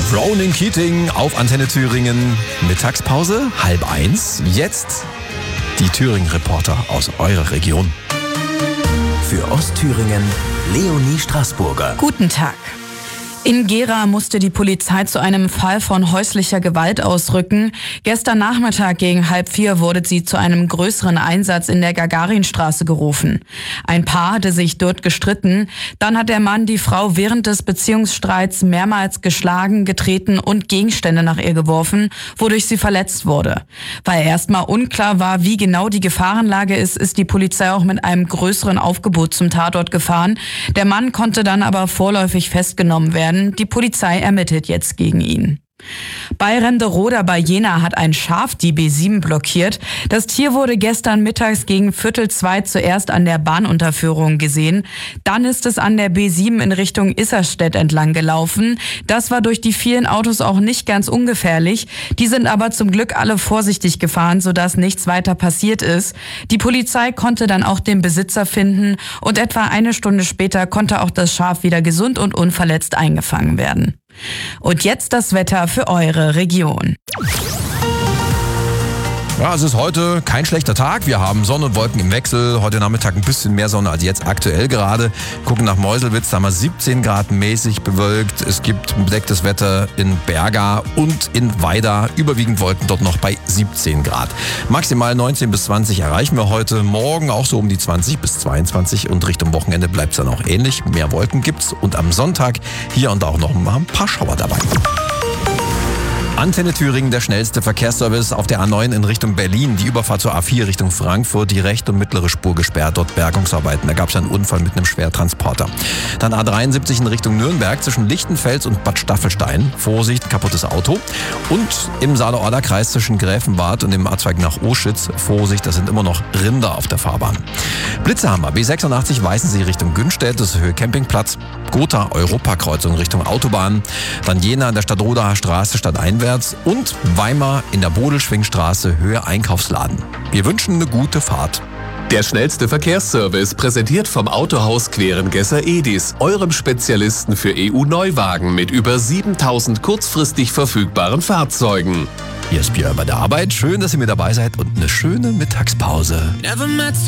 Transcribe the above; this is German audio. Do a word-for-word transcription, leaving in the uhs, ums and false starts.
Ronan Keating auf Antenne Thüringen. Mittagspause, halb eins. Jetzt die Thüringen-Reporter aus eurer Region. Für Ostthüringen, Leonie Straßburger. Guten Tag. In Gera musste die Polizei zu einem Fall von häuslicher Gewalt ausrücken. Gestern Nachmittag gegen halb vier wurde sie zu einem größeren Einsatz in der Gagarinstraße gerufen. Ein Paar hatte sich dort gestritten. Dann hat der Mann die Frau während des Beziehungsstreits mehrmals geschlagen, getreten und Gegenstände nach ihr geworfen, wodurch sie verletzt wurde. Weil erstmal unklar war, wie genau die Gefahrenlage ist, ist die Polizei auch mit einem größeren Aufgebot zum Tatort gefahren. Der Mann konnte dann aber vorläufig festgenommen werden. Die Polizei ermittelt jetzt gegen ihn. Bei Remderoda bei Jena hat ein Schaf die B sieben blockiert. Das Tier wurde gestern mittags gegen Viertel zwei zuerst an der Bahnunterführung gesehen. Dann ist es an der B sieben in Richtung Isserstedt entlang gelaufen. Das war durch die vielen Autos auch nicht ganz ungefährlich. Die sind aber zum Glück alle vorsichtig gefahren, sodass nichts weiter passiert ist. Die Polizei konnte dann auch den Besitzer finden und etwa eine Stunde später konnte auch das Schaf wieder gesund und unverletzt eingefangen werden. Und jetzt das Wetter für eure Region. Ja, es ist heute kein schlechter Tag. Wir haben Sonne und Wolken im Wechsel. Heute Nachmittag ein bisschen mehr Sonne als jetzt aktuell gerade. Gucken nach Meuselwitz, da haben wir siebzehn Grad mäßig bewölkt. Es gibt bedecktes Wetter in Berga und in Weida. Überwiegend Wolken dort noch bei siebzehn Grad. Maximal neunzehn bis zwanzig erreichen wir heute. Morgen auch so um die zwanzig bis zweiundzwanzig und Richtung Wochenende bleibt es dann auch ähnlich. Mehr Wolken gibt's und am Sonntag hier und da auch noch mal ein paar Schauer dabei. Antenne Thüringen, der schnellste Verkehrsservice auf der A neun in Richtung Berlin. Die Überfahrt zur A vier Richtung Frankfurt, die rechte und mittlere Spur gesperrt, dort Bergungsarbeiten. Da gab es einen Unfall mit einem Schwertransporter. Dann A dreiundsiebzig in Richtung Nürnberg zwischen Lichtenfels und Bad Staffelstein. Vorsicht, kaputtes Auto. Und im Saale-Orla-Kreis zwischen Gräfenbad und dem A-Zweig nach Oschütz. Vorsicht, das sind immer noch Rinder auf der Fahrbahn. Blitze haben wir. B sechsundachtzig Weißensee Richtung Günstedt, das ist Höhe Campingplatz. Gotha Europakreuzung Richtung Autobahn. Dann Jena an der Stadtrodaer Straße stadteinwärts. Und Weimar in der Bodelschwingstraße Höhe Einkaufsladen. Wir wünschen eine gute Fahrt. Der schnellste Verkehrsservice, präsentiert vom Autohaus Querengesser Edis, eurem Spezialisten für E U-Neuwagen mit über siebentausend kurzfristig verfügbaren Fahrzeugen. Hier ist Björn bei der Arbeit. Schön, dass ihr mit dabei seid und eine schöne Mittagspause.